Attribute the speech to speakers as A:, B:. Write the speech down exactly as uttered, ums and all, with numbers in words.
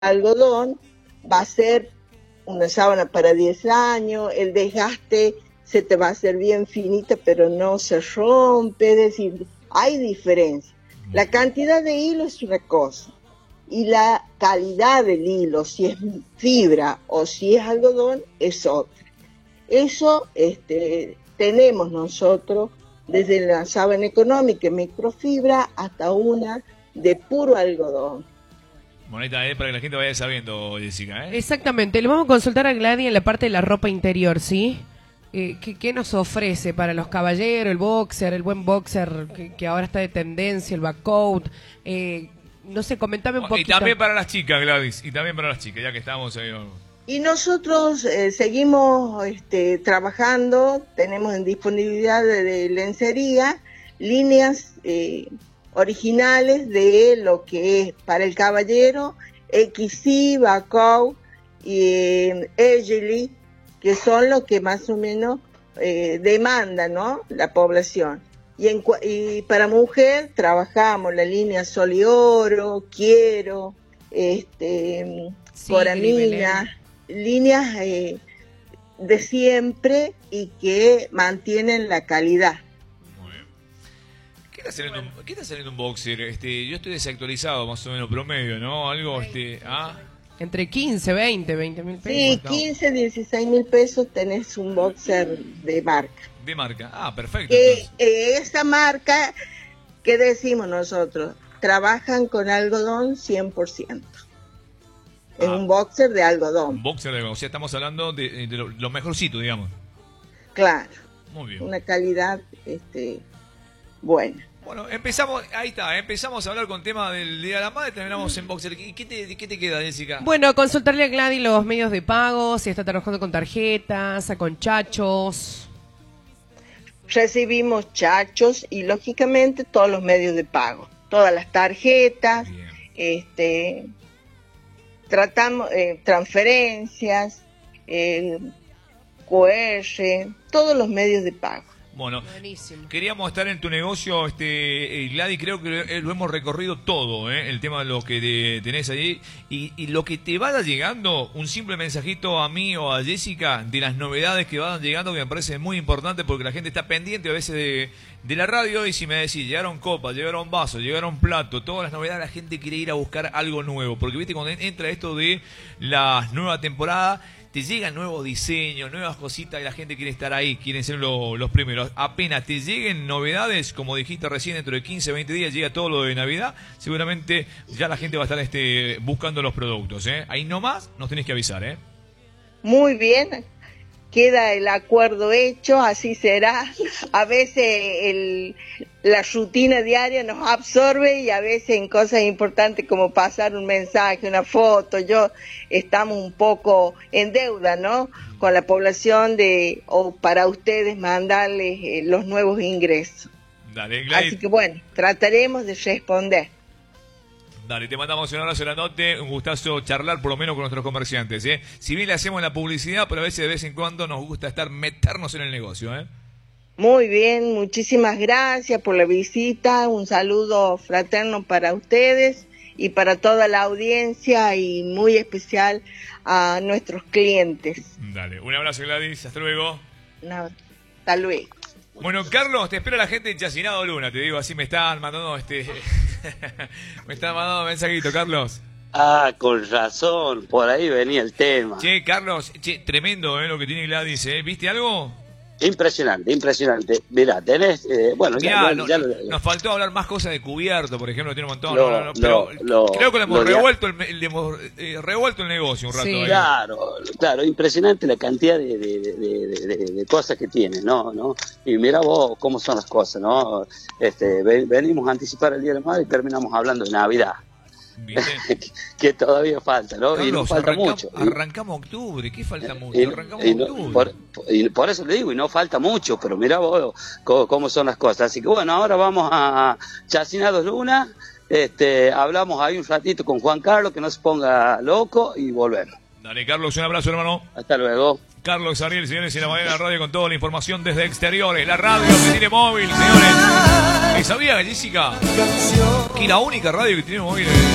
A: algodón va a ser una sábana para diez años, el desgaste se te va a hacer bien finita, pero no se rompe, es decir, hay diferencia. La cantidad de hilo es una cosa, y la calidad del hilo, si es fibra o si es algodón, es otra. Eso este, tenemos nosotros desde la sábana económica, microfibra, hasta una de puro algodón.
B: Bonita, ¿eh? Para que la gente vaya sabiendo, Jessica, ¿eh?
C: Exactamente. Le vamos a consultar a Gladys en la parte de la ropa interior, ¿sí? Eh, ¿qué, ¿Qué nos ofrece para los caballeros, el boxer, el buen boxer que, que ahora está de tendencia, el backcoat? Eh, no sé, comentame un poquito.
B: Y también para las chicas, Gladys, y también para las chicas, ya que estamos ahí.
A: Y nosotros eh, seguimos este, trabajando, tenemos en disponibilidad de, de lencería líneas eh, originales de lo que es para el caballero, X C, Bacow y eh, Egely, que son los que más o menos eh, demanda, ¿no?, la población. Y, en, y para mujer trabajamos la línea Sol y Oro, Quiero, este, sí, Coramina, líneas eh, de siempre y que mantienen la calidad.
B: Muy bien. ¿Qué está saliendo, bueno. ¿Qué está saliendo un boxer? Este, yo estoy desactualizado, más o menos promedio, ¿no? Algo, este, ah...
C: Entre quince, veinte, veinte mil pesos.
A: Sí, quince, dieciséis mil pesos tenés un boxer de marca.
B: De marca, ah, perfecto.
A: Que, eh, esa marca, ¿qué decimos nosotros? Trabajan con algodón cien por ciento. Es ah, un boxer de algodón.
B: Un boxer de algodón, o sea, estamos hablando de, de lo, lo mejorcito, digamos.
A: Claro.
B: Muy bien.
A: Una calidad este, buena.
B: Bueno, empezamos, ahí está, empezamos a hablar con tema del Día de la Madre, terminamos en boxer. ¿Qué te, qué te queda, Jessica?
C: Bueno, consultarle a Gladys los medios de pago, si está trabajando con tarjetas, con chachos.
A: Recibimos chachos y lógicamente todos los medios de pago, todas las tarjetas, bien. este, tratamos eh, transferencias, eh, Q R, todos los medios de pago.
B: Bueno, buenísimo. Queríamos estar en tu negocio, este, Gladys, creo que lo hemos recorrido todo, ¿eh? El tema de lo que te, tenés allí y, y lo que te vaya llegando, un simple mensajito a mí o a Jessica de las novedades que van llegando, que me parece muy importante porque la gente está pendiente a veces de, de la radio y si me decís, llegaron copas, llegaron vasos, llegaron platos, todas las novedades, la gente quiere ir a buscar algo nuevo, porque viste cuando entra esto de la nueva temporada, te llegan nuevos diseños, nuevas cositas y la gente quiere estar ahí, quieren ser lo, los primeros. Apenas te lleguen novedades, como dijiste recién, dentro de quince, veinte días llega todo lo de Navidad, seguramente ya la gente va a estar este, buscando los productos, ¿eh? Ahí nomás nos tenés que avisar, ¿eh?
A: Muy bien, queda el acuerdo hecho, así será. A veces el, la rutina diaria nos absorbe y a veces en cosas importantes como pasar un mensaje, una foto, yo estamos un poco en deuda, ¿no?, con la población de o para ustedes mandarles eh, los nuevos ingresos.
B: Dale, Gladys.
A: Así que bueno, trataremos de responder.
B: Dale, te mandamos un abrazo grandote, un gustazo charlar por lo menos con nuestros comerciantes, ¿eh? Si bien le hacemos la publicidad, pero a veces de vez en cuando nos gusta estar meternos en el negocio, ¿eh?
A: Muy bien, muchísimas gracias por la visita, un saludo fraterno para ustedes y para toda la audiencia y muy especial a nuestros clientes.
B: Dale, un abrazo, Gladys, hasta luego.
A: No, hasta luego.
B: Bueno, Carlos, te espera la gente en Chacinado Luna, te digo, así me están mandando este me están mandando mensajito, Carlos.
D: Ah, con razón, por ahí venía el tema.
B: Che, Carlos, che, tremendo eh, lo que tiene Gladys, ¿eh? ¿Viste algo?
D: Impresionante, impresionante. Mirá, tenés, eh, bueno,
B: Mirá,
D: ya,
B: no,
D: ya,
B: no,
D: ya,
B: nos faltó hablar más cosas de cubierto, por ejemplo, tiene un montón,
D: lo,
B: no, no, no, pero
D: lo,
B: creo que le hemos
D: lo,
B: revuelto el, le hemos eh, revuelto el negocio un rato.
C: Sí.
B: Ahí.
D: Claro, claro, impresionante la cantidad de, de, de, de, de, de cosas que tiene, ¿no? ¿no? Y mira vos cómo son las cosas, ¿no? Este, ven, venimos a anticipar el Día de la Madre y terminamos hablando de Navidad. Que todavía falta, ¿no?
B: Carlos,
D: y no falta
B: arranca,
D: mucho.
B: Arrancamos octubre, ¿qué falta mucho?
D: Y,
B: arrancamos
D: y no,
B: octubre.
D: Por, y por eso le digo, y no falta mucho, pero mirá vos cómo, cómo son las cosas. Así que bueno, ahora vamos a Chacinados Luna, este, hablamos ahí un ratito con Juan Carlos, que no se ponga loco y volvemos.
B: Dale, Carlos, un abrazo, hermano.
D: Hasta luego.
B: Carlos Ariel, señores, en la mañana radio con toda la información desde exteriores. La radio que tiene móvil, señores. ¿Sabía, Jessica, que la única radio que tiene móvil